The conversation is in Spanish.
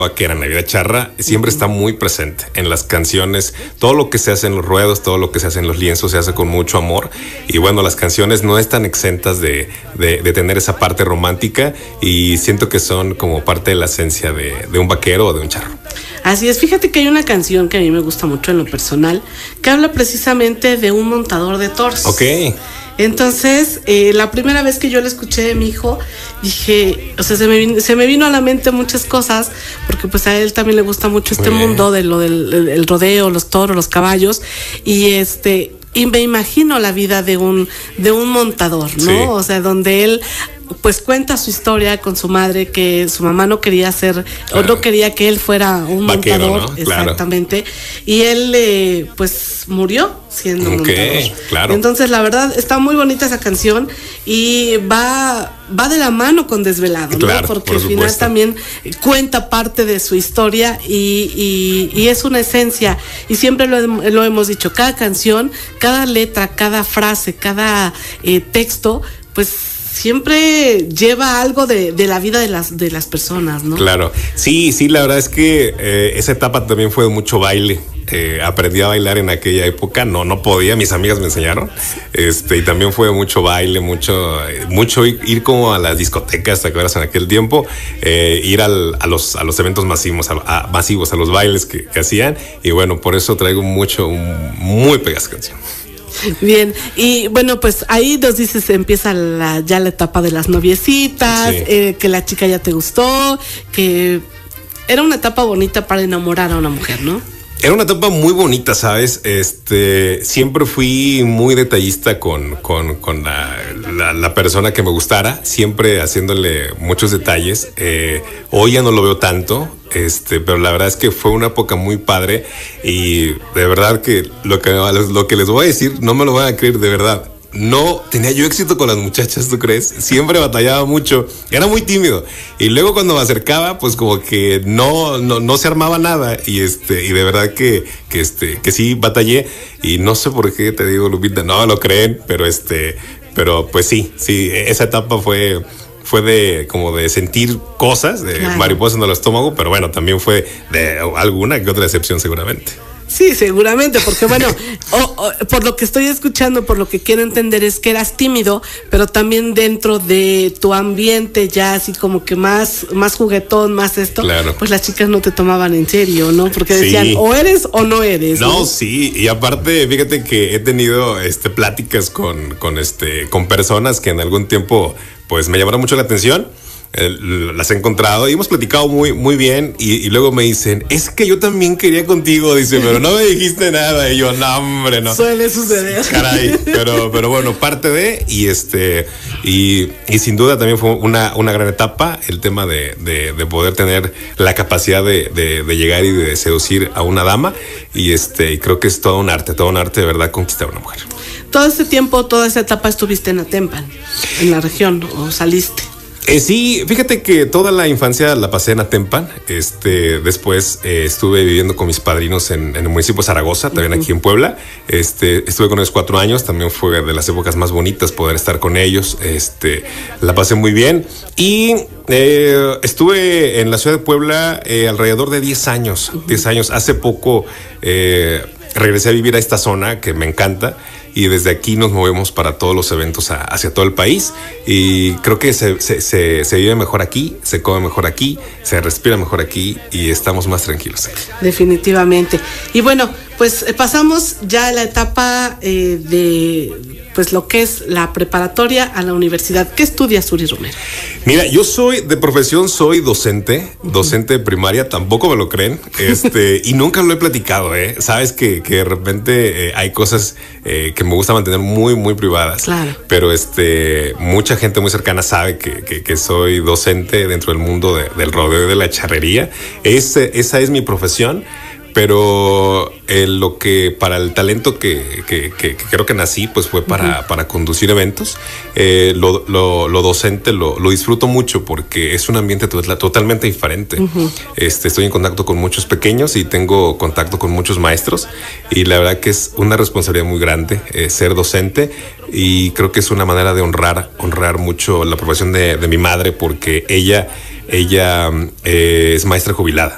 vaquera, Navidad charra, siempre está muy presente en las canciones. Todo lo que se hace en los ruedos, todo lo que se hace en los lienzos se hace con mucho amor. Y bueno, las canciones no están exentas de tener esa parte romántica, y siento que son como parte de la esencia de un vaquero o de un charro. Así es, fíjate que hay una canción que a mí me gusta mucho en lo personal, que habla precisamente de un montador de toros. Ok. Entonces, la primera vez que yo la escuché de mi hijo, dije, o sea, se me vino a la mente muchas cosas, porque pues a él también le gusta mucho este mundo de lo del rodeo, los toros, los caballos, y me imagino la vida de un montador, ¿no? Sí. O sea, donde él pues cuenta su historia con su madre, que su mamá no quería ser, o no quería que él fuera un vaquero, montador, ¿no? Exactamente. Claro. Y él pues murió siendo montador. Claro. Entonces, la verdad, está muy bonita esa canción, y va de la mano con Desvelado, claro, ¿no? Porque al final también cuenta parte de su historia, y es una esencia, y siempre lo hemos dicho, cada canción, cada letra, cada frase, cada texto, pues siempre lleva algo de la vida de las personas, ¿no? Claro, sí, la verdad es que esa etapa también fue de mucho baile. Aprendí a bailar en aquella época, no podía, mis amigas me enseñaron, y también fue mucho baile, mucho ir como a las discotecas, ¿te acuerdas? En aquel tiempo, ir a los eventos masivos, a los bailes que hacían, y bueno, por eso traigo muy pegadas canciones. Bien, y bueno, pues ahí nos dices, empieza ya la etapa de las noviecitas, sí. Que la chica ya te gustó, que era una etapa bonita para enamorar a una mujer, ¿no? Era una etapa muy bonita, ¿sabes? Siempre fui muy detallista con la persona que me gustara, siempre haciéndole muchos detalles. Hoy ya no lo veo tanto, pero la verdad es que fue una época muy padre, y de verdad que lo que les voy a decir no me lo van a creer, de verdad. No tenía yo éxito con las muchachas, ¿tú crees? Siempre batallaba mucho, era muy tímido, y luego cuando me acercaba, pues como que no se armaba nada, y de verdad que sí batallé, y no sé por qué te digo, Lupita, no lo creen, pero pues sí, esa etapa fue de como de sentir cosas, de claro, mariposas en el estómago, pero bueno, también fue de alguna que otra decepción seguramente. Sí, seguramente, porque bueno, por lo que estoy escuchando, por lo que quiero entender es que eras tímido, pero también dentro de tu ambiente ya así como que más juguetón, más esto, claro, pues las chicas no te tomaban en serio, ¿no? Porque decían, sí, o eres o no eres. No, sí, y aparte, fíjate que he tenido pláticas con personas que en algún tiempo pues me llamaron mucho la atención. Las he encontrado y hemos platicado muy bien, y luego me dicen, es que yo también quería contigo, dice, pero no me dijiste nada, y yo, no, hombre, no. Suele suceder. Caray, pero bueno, parte de, y sin duda también fue una gran etapa el tema de poder tener la capacidad de llegar y de seducir a una dama, y creo que es todo un arte de verdad conquistar a una mujer. Todo ese tiempo, toda esa etapa estuviste en Atempan, en la región, o saliste. Sí, fíjate que toda la infancia la pasé en Atempan. Después estuve viviendo con mis padrinos en el municipio de Zaragoza, también aquí en Puebla. Estuve con ellos 4 años, también fue de las épocas más bonitas poder estar con ellos. La pasé muy bien, y estuve en la ciudad de Puebla alrededor de 10 años. 10 años. Hace poco regresé a vivir a esta zona que me encanta, y desde aquí nos movemos para todos los eventos hacia todo el país, y creo que se vive mejor aquí, se come mejor aquí, se respira mejor aquí, y estamos más tranquilos aquí. Definitivamente. Y bueno, pues pasamos ya a la etapa de pues lo que es la preparatoria a la universidad. ¿Qué estudias, Uri Romero? Mira, yo de profesión soy docente de primaria, tampoco me lo creen, y nunca lo he platicado, sabes que de repente hay cosas que me gusta mantener muy privadas. Claro. Pero mucha gente muy cercana sabe que soy docente dentro del mundo del rodeo y de la charrería. Esa es mi profesión. Pero lo que para el talento que creo que nací, pues fue para conducir eventos. Lo docente lo disfruto mucho, porque es un ambiente totalmente diferente. Estoy en contacto con muchos pequeños y tengo contacto con muchos maestros, y la verdad que es una responsabilidad muy grande ser docente, y creo que es una manera de honrar mucho la profesión de mi madre, porque ella es maestra jubilada.